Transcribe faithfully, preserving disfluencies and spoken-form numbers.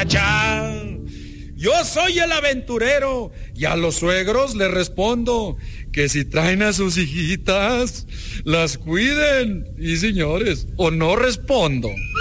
muchacha. Yo soy el aventurero y a los suegros les respondo que si traen a sus hijitas, las cuiden. Y señores, o no respondo.